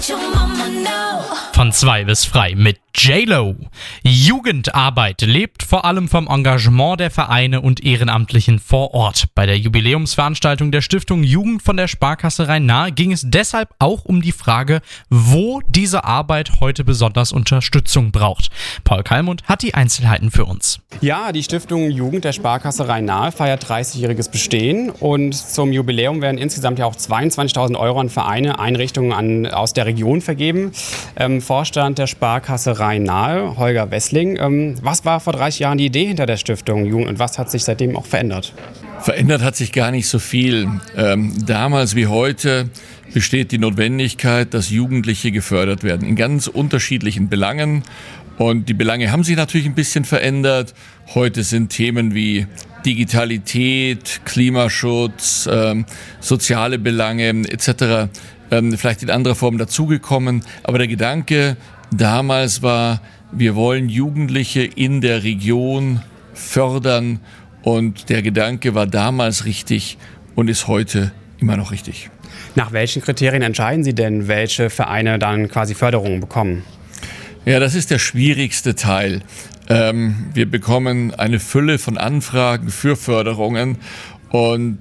Von 2 bis frei mit J-Lo. Jugendarbeit lebt vor allem vom Engagement der Vereine und Ehrenamtlichen vor Ort. Bei der Jubiläumsveranstaltung der Stiftung Jugend von der Sparkasse Rhein-Nahe ging es deshalb auch um die Frage, wo diese Arbeit heute besonders Unterstützung braucht. Paul Kallmund hat die Einzelheiten für uns. Ja, die Stiftung Jugend der Sparkasse Rhein-Nahe feiert 30-jähriges Bestehen und zum Jubiläum werden insgesamt ja auch 22.000 € an Vereine, Einrichtungen aus der Region vergeben. Vorstand der Sparkasse Rhein-Nahe, Holger Wessling. Was war vor 30 Jahren die Idee hinter der Stiftung Jugend und was hat sich seitdem auch verändert? Verändert hat sich gar nicht so viel. Damals wie heute besteht die Notwendigkeit, dass Jugendliche gefördert werden in ganz unterschiedlichen Belangen. Und die Belange haben sich natürlich ein bisschen verändert. Heute sind Themen wie Digitalität, Klimaschutz, soziale Belange etc. Vielleicht in anderer Form dazugekommen. Aber der Gedanke damals war, wir wollen Jugendliche in der Region fördern. Und der Gedanke war damals richtig und ist heute immer noch richtig. Nach welchen Kriterien entscheiden Sie denn, welche Vereine dann quasi Förderungen bekommen? Ja, das ist der schwierigste Teil. Wir bekommen eine Fülle von Anfragen für Förderungen und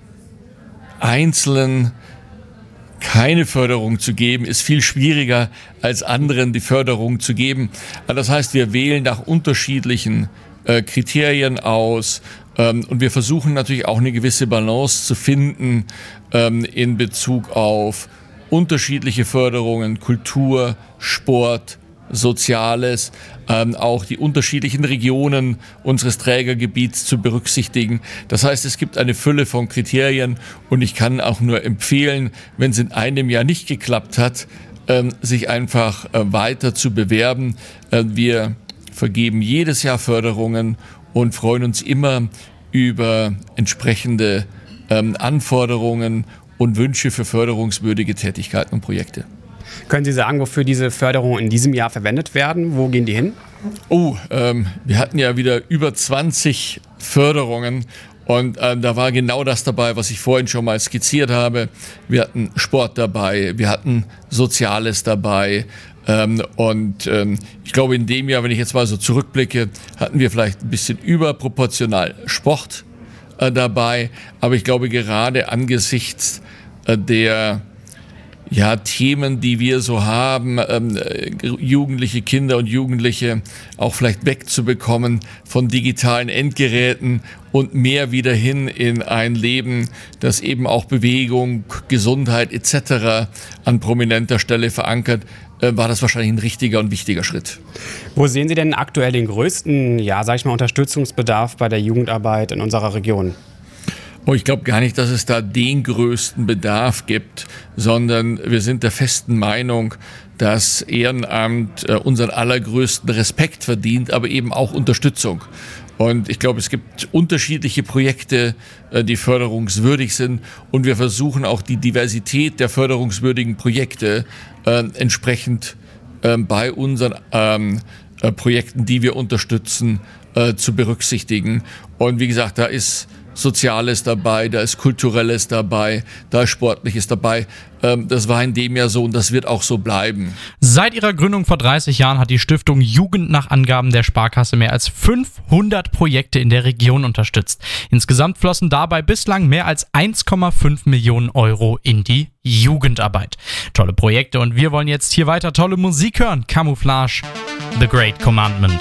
einzelnen keine Förderung zu geben, ist viel schwieriger als anderen die Förderung zu geben. Das heißt, wir wählen nach unterschiedlichen Kriterien aus und wir versuchen natürlich auch eine gewisse Balance zu finden in Bezug auf unterschiedliche Förderungen, Kultur, Sport, Soziales, auch die unterschiedlichen Regionen unseres Trägergebiets zu berücksichtigen. Das heißt, es gibt eine Fülle von Kriterien und ich kann auch nur empfehlen, wenn es in einem Jahr nicht geklappt hat, sich einfach weiter zu bewerben. Wir vergeben jedes Jahr Förderungen und freuen uns immer über entsprechende Anforderungen und Wünsche für förderungswürdige Tätigkeiten und Projekte. Können Sie sagen, wofür diese Förderungen in diesem Jahr verwendet werden? Wo gehen die hin? Wir hatten ja wieder über 20 Förderungen und da war genau das dabei, was ich vorhin schon mal skizziert habe. Wir hatten Sport dabei, wir hatten Soziales dabei ich glaube in dem Jahr, wenn ich jetzt mal so zurückblicke, hatten wir vielleicht ein bisschen überproportional Sport dabei, aber ich glaube gerade angesichts der Themen, die wir so haben, jugendliche Kinder und Jugendliche auch vielleicht wegzubekommen von digitalen Endgeräten und mehr wieder hin in ein Leben, das eben auch Bewegung, Gesundheit etc. an prominenter Stelle verankert, war das wahrscheinlich ein richtiger und wichtiger Schritt. Wo sehen Sie denn aktuell den größten, Unterstützungsbedarf bei der Jugendarbeit in unserer Region? Ich glaube gar nicht, dass es da den größten Bedarf gibt, sondern wir sind der festen Meinung, dass Ehrenamt unseren allergrößten Respekt verdient, aber eben auch Unterstützung. Und ich glaube, es gibt unterschiedliche Projekte, die förderungswürdig sind und wir versuchen auch die Diversität der förderungswürdigen Projekte entsprechend bei unseren Projekten, die wir unterstützen, zu berücksichtigen. Und wie gesagt, da ist Soziales dabei, da ist Kulturelles dabei, da ist Sportliches dabei. Das war in dem Jahr so und das wird auch so bleiben. Seit ihrer Gründung vor 30 Jahren hat die Stiftung Jugend nach Angaben der Sparkasse mehr als 500 Projekte in der Region unterstützt. Insgesamt flossen dabei bislang mehr als 1,5 Millionen € in die Jugendarbeit. Tolle Projekte und wir wollen jetzt hier weiter tolle Musik hören. Camouflage, The Great Commandment.